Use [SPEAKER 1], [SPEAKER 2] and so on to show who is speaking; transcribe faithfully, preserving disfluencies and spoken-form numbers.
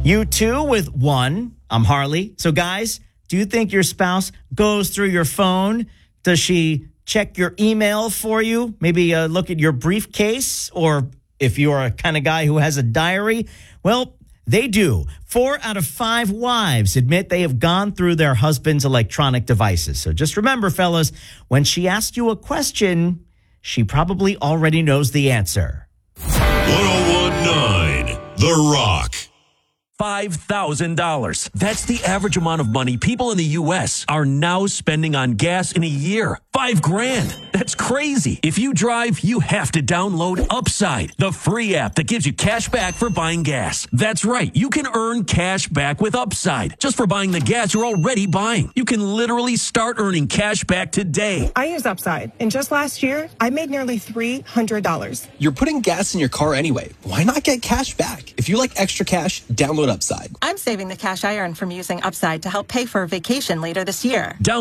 [SPEAKER 1] You two with one. I'm Harley. So, guys, do you think your spouse goes through your phone? Does she check your email for you? Maybe uh, look at your briefcase? Or if you're a kind of guy who has a diary? Well, they do. Four out of five wives admit they have gone through their husband's electronic devices. So just remember, fellas, when she asks you a question, she probably already knows the answer.
[SPEAKER 2] ten nineteen The Rock.
[SPEAKER 3] five thousand dollars. That's the average amount of money people in the U S are now spending on gas in a year. Five grand. That's crazy. If you drive, you have to download Upside, the free app that gives you cash back for buying gas. That's right. You can earn cash back with Upside just for buying the gas you're already buying. You can literally start earning cash back today.
[SPEAKER 4] I use Upside, and just last year, I made nearly three hundred dollars.
[SPEAKER 5] You're putting gas in your car anyway. Why not get cash back? If you like extra cash, download Upside.
[SPEAKER 6] I'm saving the cash I earn from using Upside to help pay for a vacation later this year.
[SPEAKER 3] Down